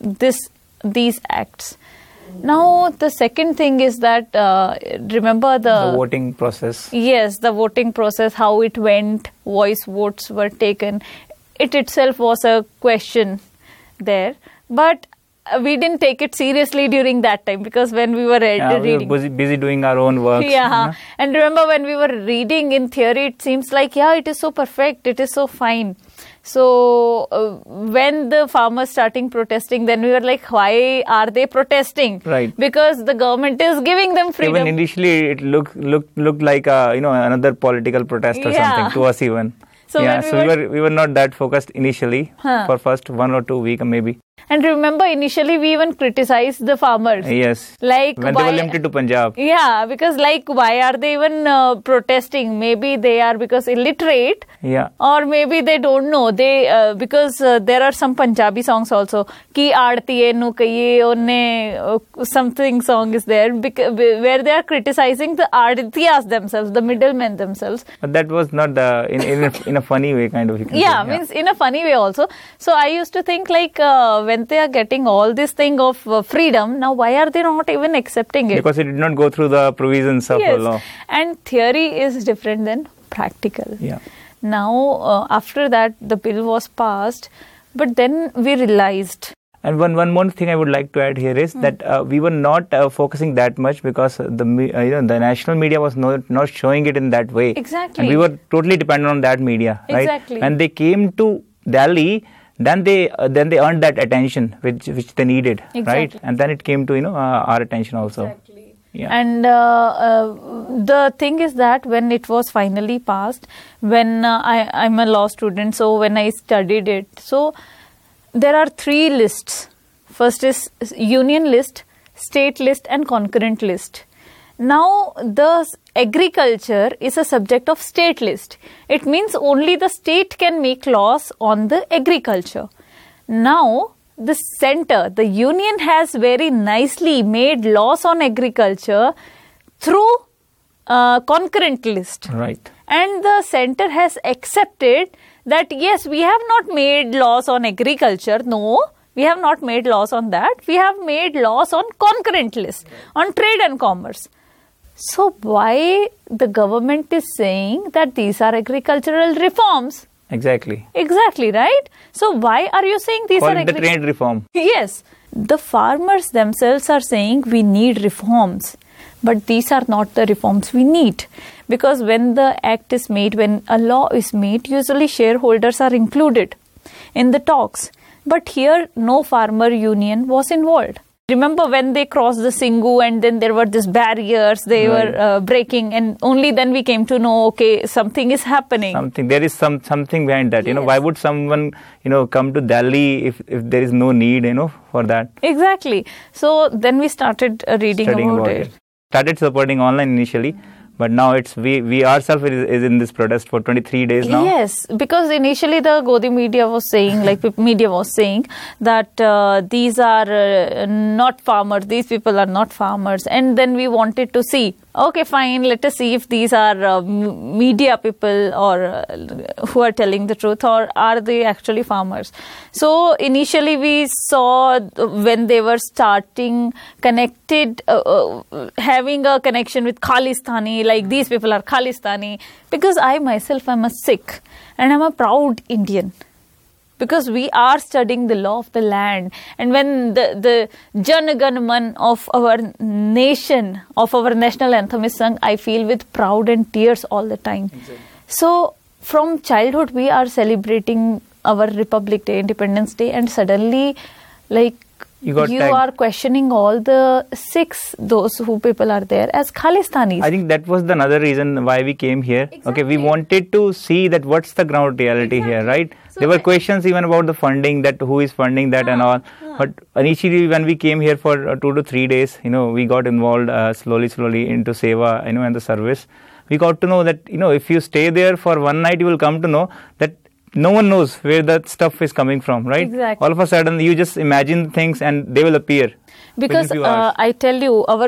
these acts. Now, the second thing is that, remember the voting process. Yes, the voting process, how it went, voice votes were taken. It itself was a question there. But we didn't take it seriously during that time, because when we were reading. We were busy doing our own work. Yeah. And remember when we were reading, in theory, it seems like, it is so perfect, it is so fine. So when the farmers starting protesting, then we were like, why are they protesting? Right. Because the government is giving them freedom. Even initially, it looked like another political protest or something to us even. So we were not that focused initially for first 1 or 2 weeks maybe. And remember, initially we even criticized the farmers. Yes. Like when they were limited to Punjab. Yeah, because why are they even protesting? Maybe they are because illiterate. Yeah. Or maybe they don't know. They because there are some Punjabi songs also. Ki aadtiye nu kahiye onne something song is there where they are criticizing the aadtiyas themselves, the middlemen themselves. But that was not in a funny way kind of. Means in a funny way also. So I used to think when they are getting all this thing of freedom, now why are they not even accepting it? Because it did not go through the provisions of the law. And theory is different than practical. Yeah. Now, after that, the bill was passed, but then we realized. And one more thing I would like to add here is that we were not focusing that much because the national media was not showing it in that way. Exactly. And we were totally dependent on that media, right? Exactly. When they came to Delhi, then they earned that attention which they needed, right? And then it came to our attention also. Exactly. Yeah. And the thing is that when it was finally passed, when I'm a law student, so when I studied it, so there are 3 lists. First is union list, state list, and concurrent list. Now, the agriculture is a subject of state list. It means only the state can make laws on the agriculture. Now, the center, the union has very nicely made laws on agriculture through concurrent list. Right. And the center has accepted that, yes, we have not made laws on agriculture. No, we have not made laws on that. We have made laws on concurrent list, on trade and commerce. So why the government is saying that these are agricultural reforms? Exactly. Exactly, right? So why are you saying these are the trade reform? Yes. The farmers themselves are saying we need reforms. But these are not the reforms we need. Because when the act is made, when a law is made, usually shareholders are included in the talks. But here, no farmer union was involved. Remember when they crossed the Singhu and then there were these barriers, they were breaking, and only then we came to know, okay, something is happening. There is something behind that. Yes. Why would someone, come to Delhi if there is no need, for that? Exactly. So then we started reading about it. Started supporting online initially. But now we ourselves is in this protest for 23 days now. Yes, because initially the Godi media was saying, that these are not farmers, these people are not farmers. And then we wanted to see, okay, fine, let us see if these are media people or who are telling the truth, or are they actually farmers. So initially we saw when they were starting connected, having a connection with Khalistani, like these people are Khalistani, because I myself am a Sikh and I'm a proud Indian. Because we are studying the law of the land. And when the Jan Gan Man of our nation, of our national anthem is sung, I feel with proud and tears all the time. Exactly. So from childhood, we are celebrating our Republic Day, Independence Day, and suddenly, you are questioning all the Sikhs, those who people are there, as Khalistanis. I think that was another reason why we came here. Exactly. Okay, we wanted to see that what's the ground reality here, right? So there were questions even about the funding, that who is funding that and all. But initially when we came here for 2 to 3 days, we got involved slowly into Seva, and the service. We got to know that, if you stay there for one night, you will come to know that no one knows where that stuff is coming from, right? Exactly. All of a sudden, you just imagine things and they will appear. Because I tell you, our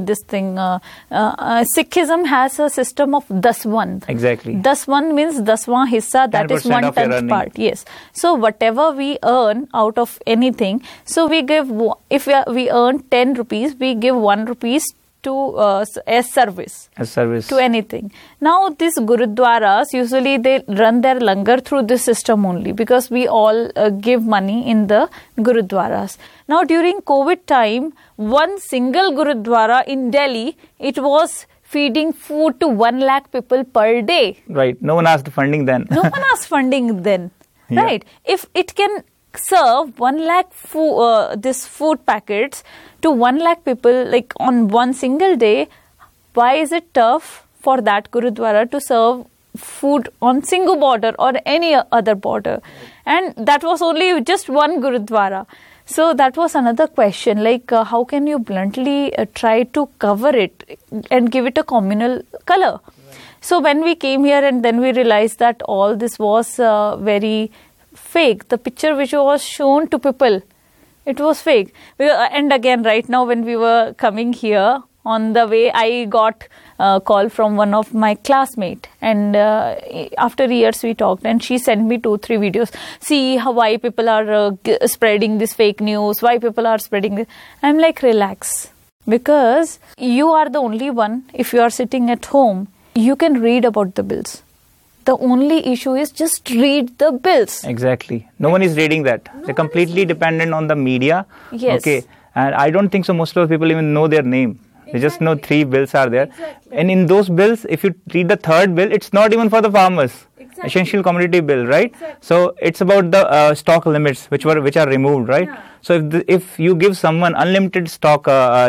Sikhism has a system of daswan. Exactly. Daswan means daswan hissa, that is 1/10 part. Yes. So whatever we earn out of anything, so we give, if we earn 10 rupees, we give 1 rupees to as service to anything. Now these gurudwaras, usually they run their langar through this system only, because we all give money in the gurudwaras. Now during COVID time, one single gurudwara in Delhi, it was feeding food to 1 lakh people per day. Right. No one asked funding then. No one asked funding then. Yeah. Right. If it can serve 1 lakh this food packets to 1 lakh people, like on one single day, why is it tough for that Gurudwara to serve food on Singhu border or any other border? And that was only just one Gurudwara. So that was another question, like how can you bluntly try to cover it and give it a communal color? So when we came here and then we realized that all this was very fake. The picture which was shown to people, it was fake. And again, right now when we were coming here, on the way I got a call from one of my classmates, and after years we talked, and she sent me 2-3 videos. See why people are spreading this fake news, why people are spreading this. I'm like, relax, because you are the only one. If you are sitting at home, you can read about the bills. The only issue is just read the bills. Exactly. No one is reading that. They're completely dependent on the media. Yes. Okay. And I don't think so most of the people even know their name. They just know 3 bills are there. Exactly. And in those bills, if you read the 3rd bill, it's not even for the farmers. Exactly. Essential commodity bill, right? Exactly. So it's about the stock limits which are removed, right? Yeah. So if you give someone unlimited stock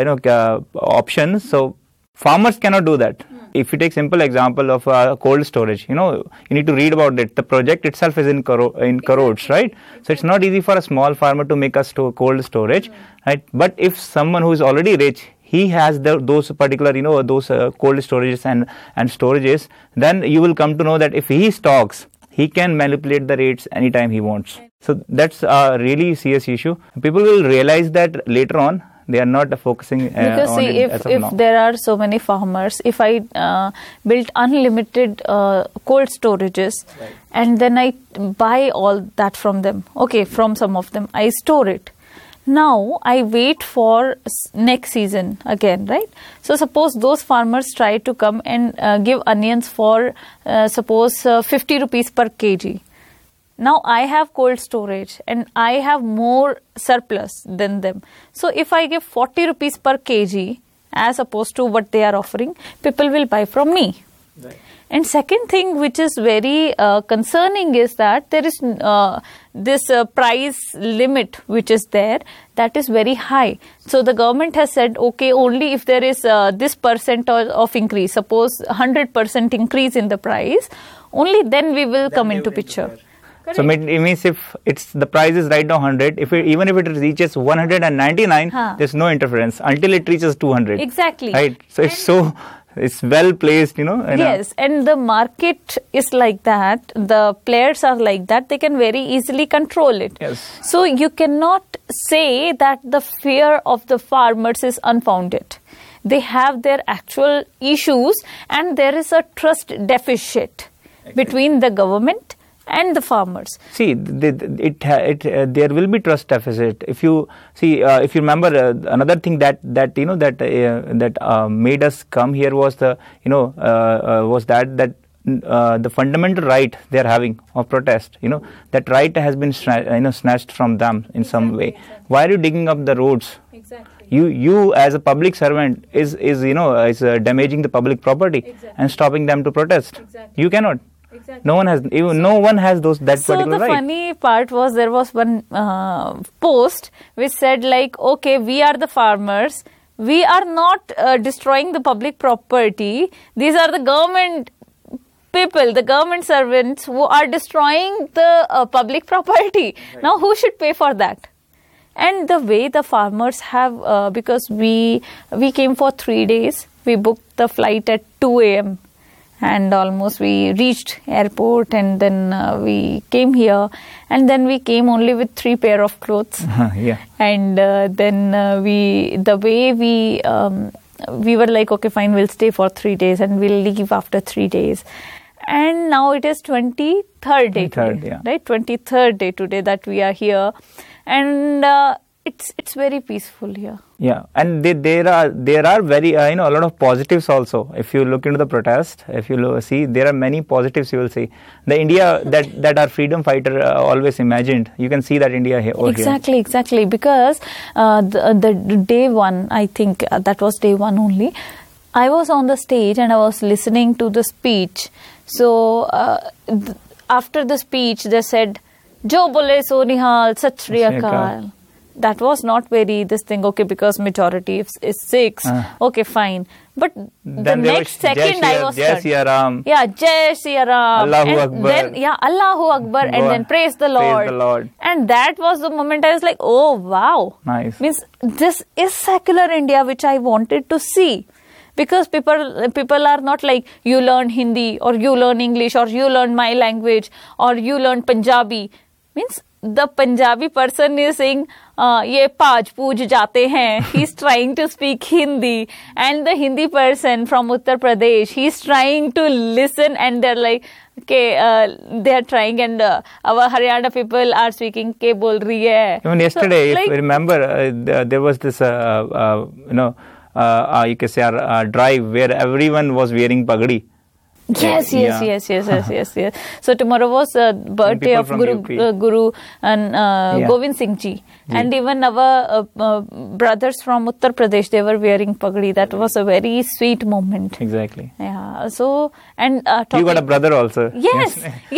options, so farmers cannot do that. If you take simple example of cold storage, you need to read about it. The project itself is in crores, right? So it's not easy for a small farmer to make a cold storage, right? But if someone who is already rich, he has those particular, those cold storages and storages, then you will come to know that if he stocks, he can manipulate the rates anytime he wants. So that's a really serious issue. People will realize that later on. They are not focusing because on see, it as of now. If there are so many farmers, if I built unlimited cold storages, right, and then I buy all that from them, okay, from some of them, I store it. Now I wait for next season again, right? So suppose those farmers try to come and give onions for suppose 50 rupees per kg. Now I have cold storage and I have more surplus than them. So if I give 40 rupees per kg as opposed to what they are offering, people will buy from me. Right. And second thing which is very concerning is that there is this price limit which is there, that is very high. So the government has said, okay, only if there is this percent of increase, suppose 100% increase in the price, only then we will come into picture. Correct. So it means if the price is right now 100, even if it reaches 199, there's no interference until it reaches 200. Exactly. Right. So it's well placed, Yes, and the market is like that. The players are like that. They can very easily control it. Yes. So you cannot say that the fear of the farmers is unfounded. They have their actual issues, and there is a trust deficit between the government and the farmers. See, there will be trust deficit. If you see, if you remember, another thing that made us come here was the fundamental right they are having of protest. That right has been snatched from them in some way. Exactly. Why are you digging up the roads? Exactly. You as a public servant is damaging the public property. Exactly. And stopping them to protest. Exactly. You cannot. Exactly. No one has that so particular right. So the funny part was there was one post which said like, okay, we are the farmers. We are not destroying the public property. These are the government people, the government servants who are destroying the public property. Right. Now who should pay for that? And the way the farmers have, because we came for 3 days, we booked the flight at 2 a.m. and almost we reached airport, and then we came here, and then we came only with 3 pair of clothes. Yeah. And then we were like, okay, fine, we'll stay for 3 days and we'll leave after 3 days. And now it is 23rd day today, yeah. right? 23rd day today that we are here, and it's very peaceful here. Yeah, and there are very a lot of positives also. If you look into the protest, if you see, there are many positives you will see. The India that our freedom fighter always imagined, you can see that India here. Exactly. Because the day one, I think that was day one only. I was on the stage and I was listening to the speech. So after the speech, they said, "Jo bole so nihal, sat shri akal." That was not very this thing, okay, because majority is 6. Okay, fine. But the next second I was Jai Siya Ram. Yeah, Jai Siya Ram. Allahu Akbar. Then, Allahu Akbar. And then praise the Lord. Praise the Lord. And that was the moment I was like, oh, wow. Nice. Means this is secular India, which I wanted to see. Because people are not like, you learn Hindi or you learn English or you learn my language or you learn Punjabi. Means the Punjabi person is saying, ye paaj pooj jate hain. He's trying to speak Hindi. And the Hindi person from Uttar Pradesh, he's trying to listen, and they're like, okay, they are trying, and our Haryana people are speaking, ke bol rahi hai. Even yesterday, if you remember, there was this, you can say, drive where everyone was wearing pagdi. Yes. So tomorrow was birthday of Guru and Govind Singh Ji. And even our brothers from Uttar Pradesh, they were wearing pagdi. That was a very sweet moment. Exactly. Yeah. So, and you got a brother also. Yes.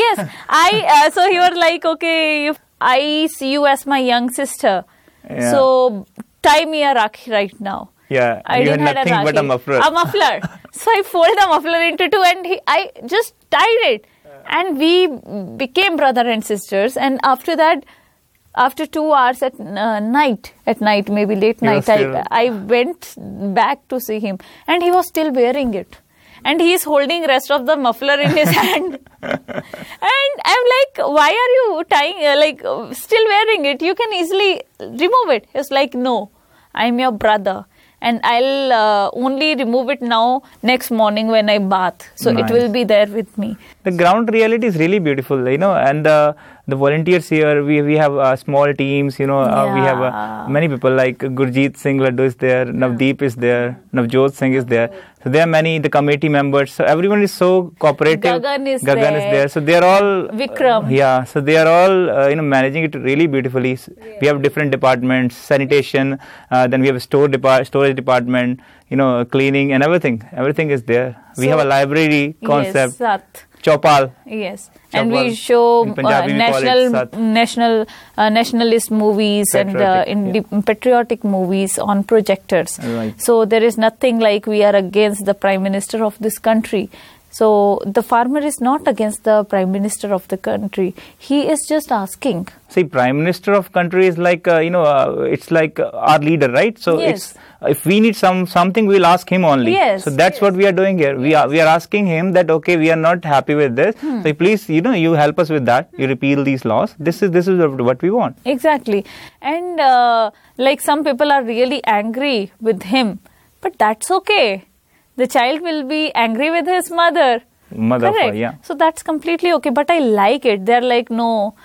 So he was like, okay, if I see you as my young sister, so tie me a rakhi right now. Yeah, I you didn't had nothing but a muffler. So I folded the muffler into 2 and I just tied it. And we became brother and sisters. And after that, after 2 hours at night, maybe late night, I went back to see him. And he was still wearing it. And he is holding rest of the muffler in his hand. And I'm like, why are you tying, still wearing it? You can easily remove it. He's like, no, I'm your brother. And I'll only remove it now next morning when I bath. So It will be there with me. The ground reality is really beautiful, and the volunteers here, we have small teams, we have many people like Gurjeet Singh Laddu is there, Navdeep is there, Navjot Singh is there. So there are many, the committee members. So everyone is so cooperative. Gagan is there. So they are all... Vikram. Yeah. So they are all, managing it really beautifully. Yeah. We have different departments, sanitation, then we have a storage department, cleaning and everything. Everything is there. We have a library concept. Yes, Chopal. Yes. And we show nationalist movies and patriotic movies on projectors. Right. So there is nothing like we are against the Prime Minister of this country. So the farmer is not against the Prime Minister of the country. He is just asking. See, Prime Minister of country is like, it's like our leader, right? So yes. If we need something, we'll ask him only. Yes. So that's what we are doing here. We are asking him that, okay, we are not happy with this. So please, you help us with that. You repeal these laws. This is what we want. Exactly. And some people are really angry with him. But that's okay. The child will be angry with his mother. Correct. Yeah. So that's completely okay. But I like it. They're like, no,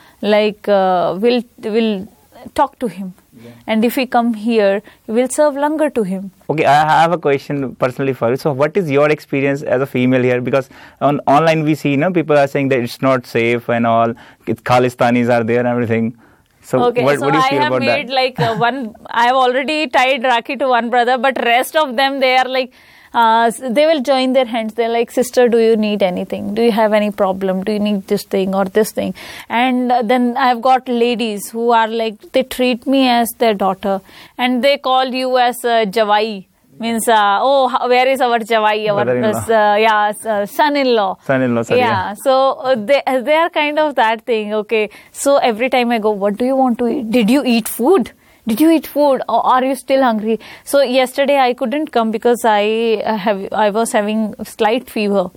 we'll talk to him. Yeah. And if we come here, we'll serve langar to him. Okay, I have a question personally for you. So what is your experience as a female here? Because online we see, people are saying that it's not safe and all. Khalistanis are there and everything. So what do you feel about that? I have made I have already tied Rakhi to one brother, but rest of them, they are like, they will join their hands. They're like, sister, do you need anything? Do you have any problem? Do you need this thing or this thing? And then I've got ladies who are like, they treat me as their daughter and they call you as Jawai. Means, where is our Jawai? Our son-in-law. Son-in-law, sorry. Yeah, so they are kind of that thing. Okay, so every time I go, what do you want to eat? Did you eat food? Did you eat food, or are you still hungry? So yesterday I couldn't come because I was having slight fever.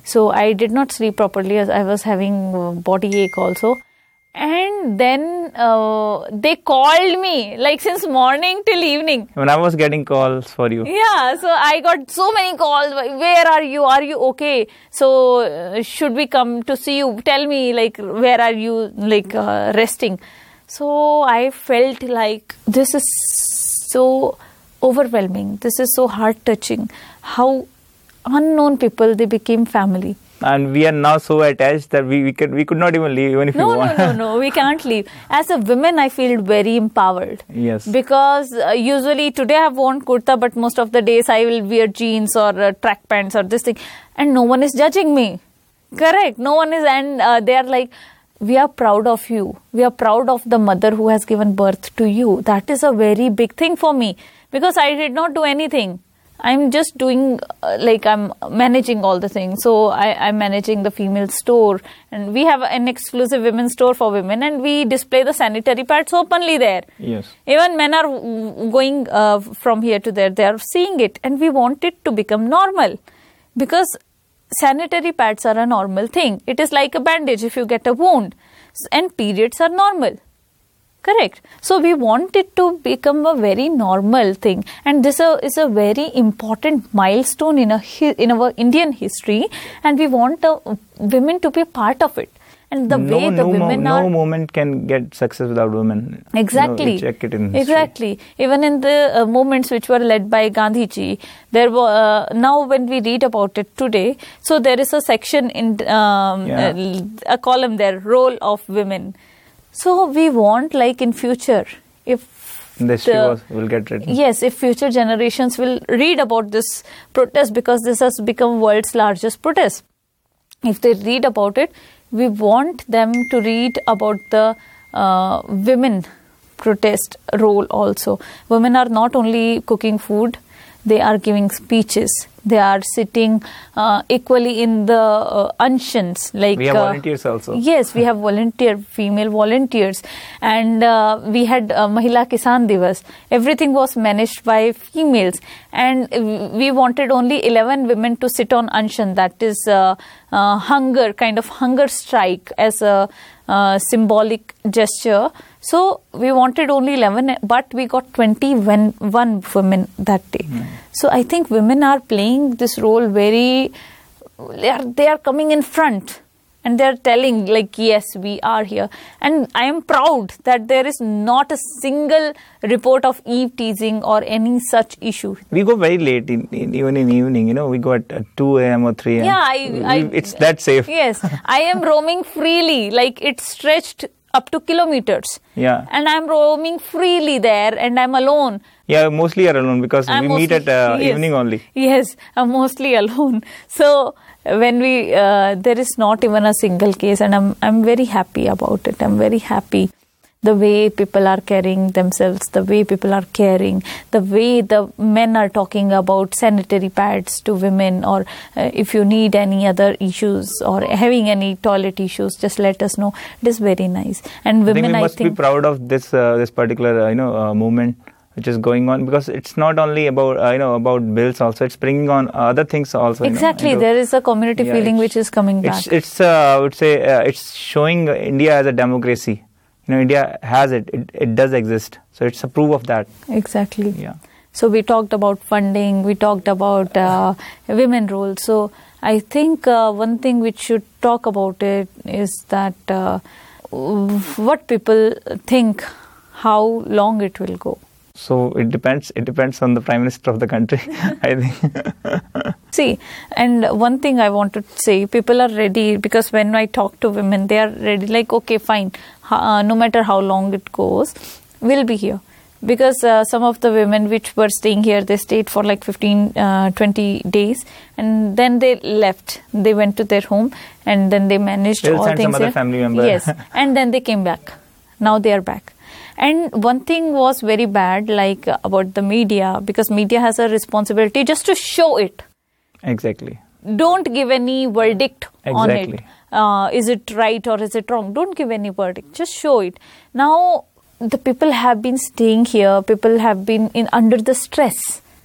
So I did not sleep properly as I was having body ache also. And then they called me like since morning till evening. When I was getting calls for you. Yeah, so I got so many calls. Where are you? Are you okay? So should we come to see you? Tell me, like, where are you, like, resting? So I felt like this is so overwhelming. This is so heart-touching. How unknown people, they became family. And we are now so attached that we could not even leave even if we want. No, we can't leave. As a woman, I feel very empowered. Yes. Because usually today I have worn kurta, but most of the days I will wear jeans or track pants or this thing. And no one is judging me. Correct. No one is. And they are like, we are proud of you. We are proud of the mother who has given birth to you. That is a very big thing for me. Because I did not do anything. I'm just doing, I'm managing all the things. So I'm managing the female store. And we have an exclusive women's store for women. And we display the sanitary pads openly there. Yes. Even men are going from here to there. They are seeing it. And we want it to become normal. Because sanitary pads are a normal thing. It is like a bandage if you get a wound. And periods are normal. Correct. So we want it to become a very normal thing, and this is a very important milestone in our Indian history, and we want women to be part of it. And the way the women are... No movement can get success without women. Exactly. Check it in history. Exactly. Even in the movements which were led by Gandhiji, there were now when we read about it today, so there is a section in a column there, role of women. So we want, like, in future, if the history will get written. Yes, if future generations will read about this protest, because this has become world's largest protest. If they read about it, we want them to read about the women protest role also. Women are not only cooking food, they are giving speeches. They are sitting equally in the unshuns. Like we have volunteers also. Yes, we have female volunteers. And we had Mahila Kisan Divas. Everything was managed by females. And we wanted only 11 women to sit on unshan. That is hunger strike as a symbolic gesture. So we wanted only 11, but we got 21 women that day. So I think women are playing this role they are coming in front, and they are telling, like, yes, we are here. And I am proud that there is not a single report of eve teasing or any such issue. We go very late, even in evening, we go at 2 a.m. or 3 a.m. Yeah, it's that safe. Yes, I am roaming freely, like it's stretched up to kilometers. Yeah. And I'm roaming freely there, and I'm alone. Yeah, mostly you're alone because we meet at evening only. Yes, I'm mostly alone. So when there is not even a single case, and I'm very happy about it. I'm very happy. The way people are carrying themselves, the way people are caring, the way the men are talking about sanitary pads to women, or if you need any other issues or having any toilet issues, just let us know. It is very nice. And women, I think we must be proud of this particular movement which is going on, because it's not only about about bills also, it's bringing on other things also. Exactly, there is a community feeling which is coming back. It's I would say it's showing India as a democracy. India has it does exist. So it's a proof of that. Exactly. Yeah. So we talked about funding, we talked about women role. So I think one thing which should talk about it is that what people think, how long it will go. So it depends on the Prime Minister of the country, I think. See, and one thing I want to say, people are ready, because when I talk to women, they are ready, like, okay, fine, no matter how long it goes, we'll be here. Because some of the women which were staying here, they stayed for like 15-20 days, and then they left. They went to their home, and then they managed all things some other here. Family member. Yes, and then they came back. Now they are back. And one thing was very bad, like about the media, because media has a responsibility just to show it. Exactly. Don't give any verdict on it. Is it right or is it wrong? Don't give any verdict. Just show it. Now, the people have been staying here. People have been under the stress.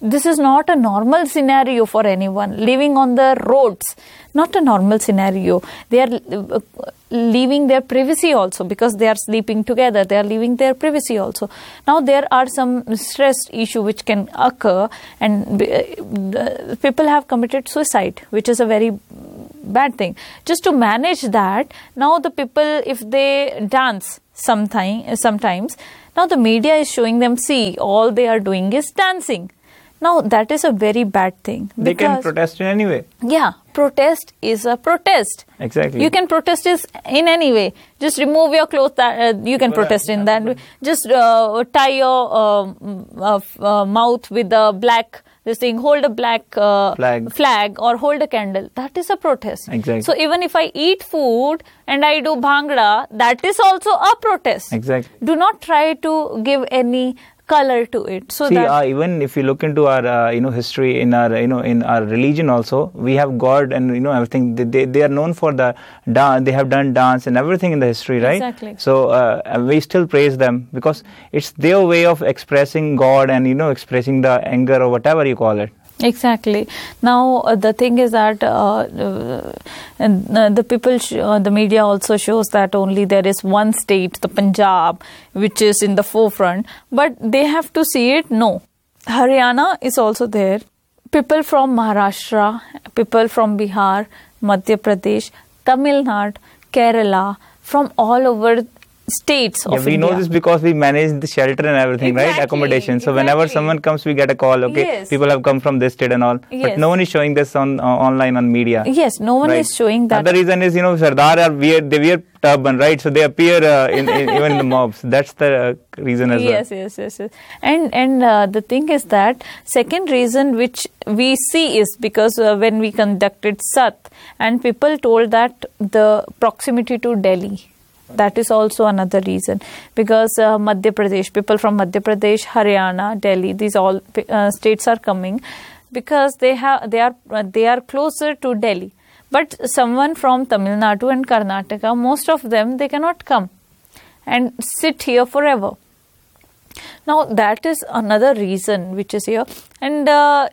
This is not a normal scenario for anyone. Living on the roads, not a normal scenario. They are leaving their privacy also because they are sleeping together. They are leaving their privacy also. Now there are some stress issue which can occur, and people have committed suicide, which is a very bad thing. Just to manage that, now the people, if they dance sometimes, now the media is showing them, see, all they are doing is dancing. Now that is a very bad thing. They can protest in any way. Yeah, protest is a protest. Exactly. You can protest in any way. Just remove your clothes. You can protest in that way. Just tie your mouth with a black this thing. Hold a black flag or hold a candle. That is a protest. Exactly. So even if I eat food and I do bhangra, that is also a protest. Exactly. Do not try to give any color to it. So see, even if you look into our history in our in our religion also, we have God and everything. They are known for the dance. They have done dance and everything in the history, right? Exactly. So we still praise them because it's their way of expressing God and expressing the anger or whatever you call it. Exactly. Now the thing is that the people, the media also shows that only there is one state, the Punjab, which is in the forefront. But they have to see it. No, Haryana is also there. People from Maharashtra, people from Bihar, Madhya Pradesh, Tamil Nadu, Kerala, from all over states of we India. know this because we manage the shelter and everything, right? Accommodation. So whenever someone comes, we get a call. Okay, yes. People have come from this state and all, but no one is showing this on online on media. Yes, no one is showing that. The reason is Sardar are weird. They wear turban, right? So they appear even in the mobs. That's the reason as well. Yes. And the thing is that second reason which we see is because when we conducted Sat, and people told that the proximity to Delhi. That is also another reason, because Madhya Pradesh, people from Madhya Pradesh, Haryana, Delhi, these all states are coming because they are closer to Delhi. But someone from Tamil Nadu and Karnataka, most of them, they cannot come and sit here forever. Now that is another reason which is here. And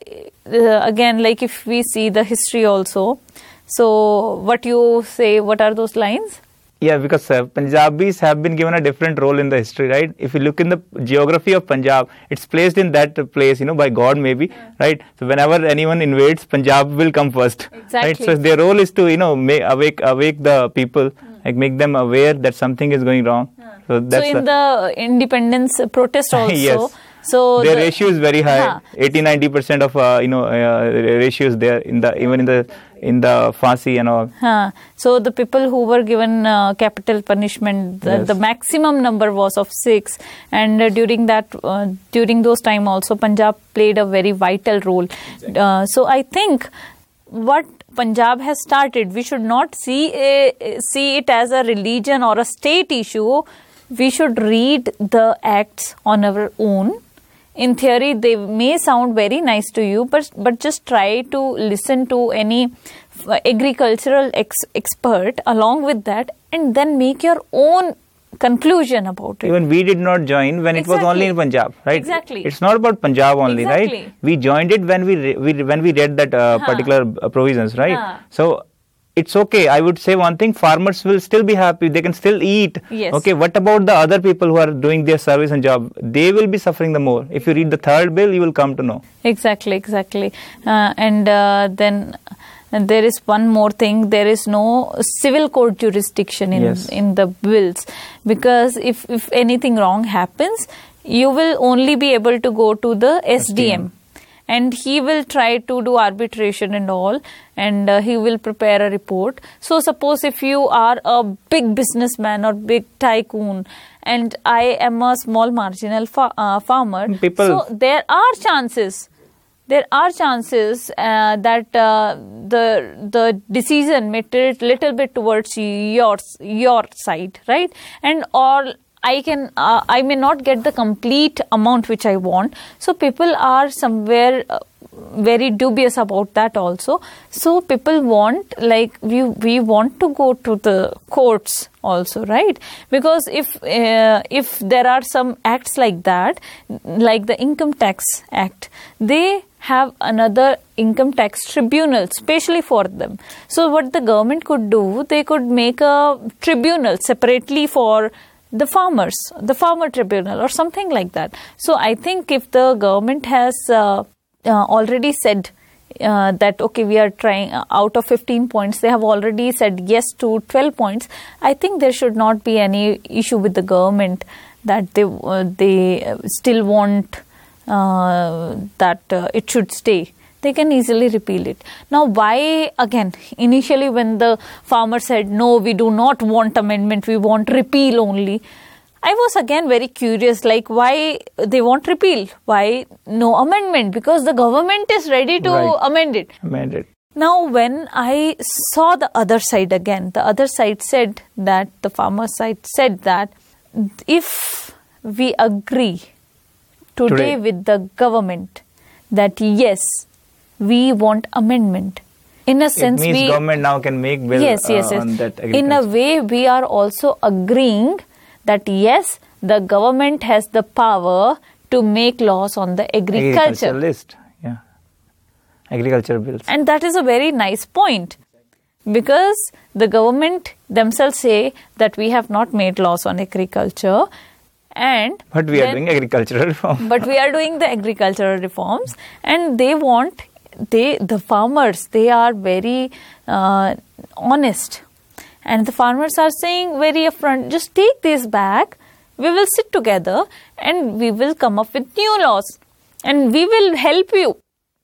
again, like if we see the history also, so what you say, what are those lines? Yeah, because Punjabis have been given a different role in the history, right? If you look in the geography of Punjab, it's placed in that place, by God maybe, right? So whenever anyone invades, Punjab will come first, exactly. Right? So their role is to, awake the people, like make them aware that something is going wrong. So that's in the independence protest also. Yes. So their ratio is very high. 80-90% of ratio is there in the Phansi and all. So the people who were given capital punishment, the maximum number was of 6, and during those time also Punjab played a very vital role. So I think what Punjab has started, we should not see it as a religion or a state issue. We should read the acts on our own. In theory, they may sound very nice to you, but just try to listen to any agricultural expert along with that, and then make your own conclusion about it. Even we did not join when it was only in Punjab, right? Exactly. It's not about Punjab only, right? We joined it when we read that particular provisions, right? So it's okay. I would say one thing, farmers will still be happy. They can still eat. Yes. Okay, what about the other people who are doing their service and job? They will be suffering the more. If you read the third bill, you will come to know. Exactly. And then there is one more thing. There is no civil court jurisdiction in the bills. Because if anything wrong happens, you will only be able to go to the SDM. And he will try to do arbitration and all, and he will prepare a report. So suppose if you are a big businessman or big tycoon, and I am a small marginal farmer, so there are chances that the decision may tilt little bit towards your side, right? And all I may not get the complete amount which I want. So people are somewhere very dubious about that also. So people want, like, we want to go to the courts also, right? Because if there are some acts like that, like the Income Tax Act, they have another income tax tribunal specially for them. So what the government could do, they could make a tribunal separately for the farmers, the farmer tribunal or something like that. So I think if the government has already said that, okay, we are trying, out of 15 points, they have already said yes to 12 points, I think there should not be any issue with the government that they still want that it should stay. They can easily repeal it. Now, why, again, initially when the farmer said, no, we do not want amendment, we want repeal only, I was again very curious, like, why they want repeal? Why no amendment? Because the government is ready to amend it. Amend it. Now, when I saw the other side again, the other side said that, the farmer side said that, if we agree today with the government that yes, we want amendment, in a sense, it means government now can make bill on that agriculture. In a way, we are also agreeing that yes, the government has the power to make laws on the agriculture list. Yeah, agriculture bills. And that is a very nice point, because the government themselves say that we have not made laws on agriculture. But we are doing agricultural reforms. But we are doing the agricultural reforms, and they want, the farmers, they are very honest. And the farmers are saying very upfront, just take this back, we will sit together and we will come up with new laws. And we will help you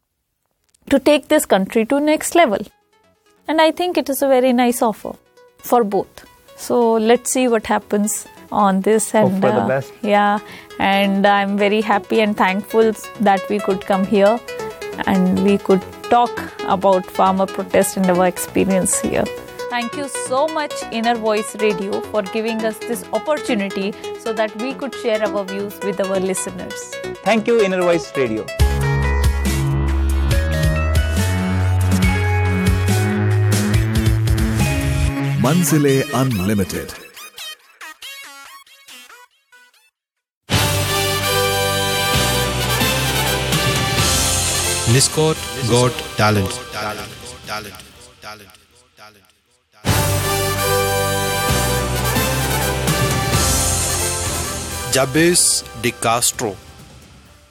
to take this country to next level. And I think it is a very nice offer for both. So let's see what happens on this, and hope for the best. Yeah, and I'm very happy and thankful that we could come here and we could talk about farmer protest and our experience here. Thank you so much, Inner Voice Radio, for giving us this opportunity so that we could share our views with our listeners. Thank you, Inner Voice Radio. Manzile Unlimited. Niscot got talent. Jabez De Castro